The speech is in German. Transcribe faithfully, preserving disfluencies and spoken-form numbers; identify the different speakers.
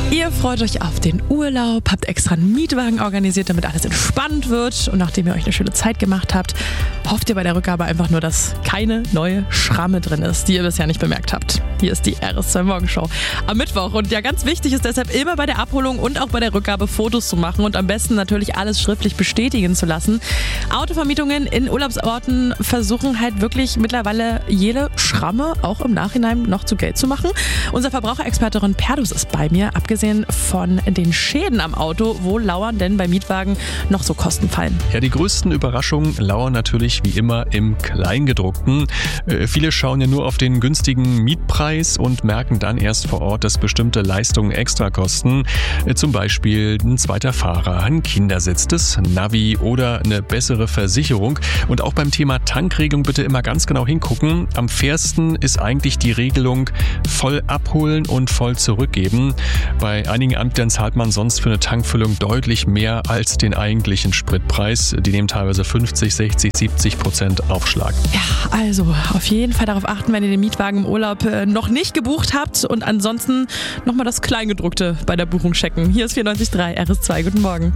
Speaker 1: Ihr freut euch auf den Urlaub, habt extra einen Mietwagen organisiert, damit alles entspannt wird. Und nachdem ihr euch eine schöne Zeit gemacht habt, hofft ihr bei der Rückgabe einfach nur, dass keine neue Schramme drin ist, die ihr bisher nicht bemerkt habt. Hier ist die R S zwei Morgenshow am Mittwoch. Und ja, ganz wichtig ist deshalb immer bei der Abholung und auch bei der Rückgabe Fotos zu machen und am besten natürlich alles schriftlich bestätigen zu lassen. Autovermietungen in Urlaubsorten versuchen halt wirklich mittlerweile jede Schramme auch im Nachhinein noch zu Geld zu machen. Unser Verbraucherexperte Ron Perdus ist bei mir. Abgesehen von den Schäden am Auto, wo lauern denn bei Mietwagen noch so Kostenfallen?
Speaker 2: Ja, die größten Überraschungen lauern natürlich wie immer im Kleingedruckten. Äh, viele schauen ja nur auf den günstigen Mietpreis und merken dann erst vor Ort, dass bestimmte Leistungen extra kosten. Äh, zum Beispiel ein zweiter Fahrer, ein Kindersitz, das Navi oder eine bessere Versicherung. Und auch beim Thema Tankregelung bitte immer ganz genau hingucken. Am fairsten ist eigentlich die Regelung voll abholen und voll zurückgeben. Bei einigen Anbietern zahlt man sonst für eine Tankfüllung deutlich mehr als den eigentlichen Spritpreis. Die nehmen teilweise fünfzig, sechzig, siebzig Prozent Aufschlag.
Speaker 1: Ja, also auf jeden Fall darauf achten, wenn ihr den Mietwagen im Urlaub äh, noch nicht gebucht habt. Und ansonsten nochmal das Kleingedruckte bei der Buchung checken. Hier ist vierundneunzig Komma drei R S zwei. Guten Morgen.